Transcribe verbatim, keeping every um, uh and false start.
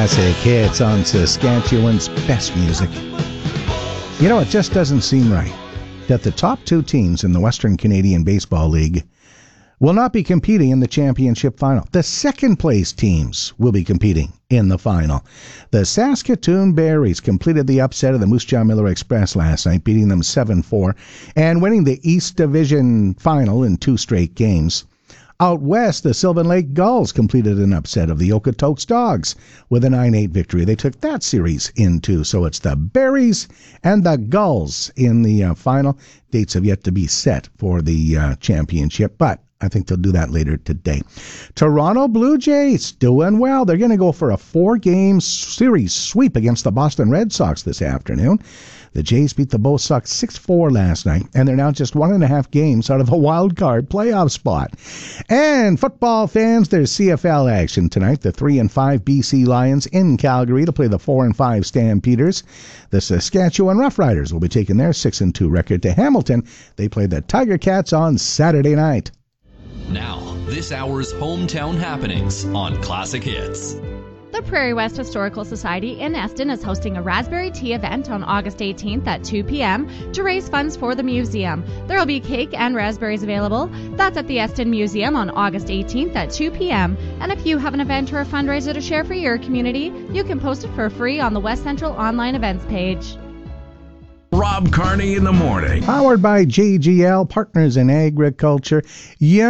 Classic hits on Saskatchewan's best music. You know, it just doesn't seem right that the top two teams in the Western Canadian Baseball League will not be competing in the championship final. The second place teams will be competing in the final. The Saskatoon Berries completed the upset of the Moose Jaw Miller Express last night, beating them seven four and winning the East Division final in two straight games. Out west, the Sylvan Lake Gulls completed an upset of the Okotoks Dogs with a nine eight victory. They took that series in two, so it's the Berries and the Gulls in the uh, final. Dates have yet to be set for the uh, championship, but I think they'll do that later today. Toronto Blue Jays doing well. They're going to go for a four-game series sweep against the Boston Red Sox this afternoon. The Jays beat the Bo Sox six four last night, and they're now just one and a half games out of a wild card playoff spot. And football fans, there's C F L action tonight. The three and five B C Lions in Calgary to play the four and five Stampeders. The Saskatchewan Roughriders will be taking their six and two record to Hamilton. They play the Tiger Cats on Saturday night. Now, this hour's hometown happenings on Classic Hits. The Prairie West Historical Society in Eston is hosting a Raspberry Tea event on August eighteenth at two p.m. to raise funds for the museum. There will be cake and raspberries available. That's at the Eston Museum on August eighteenth at two p.m. And if you have an event or a fundraiser to share for your community, you can post it for free on the West Central online events page. Rob Carney in the morning. Powered by J G L, Partners in Agriculture. Yeah.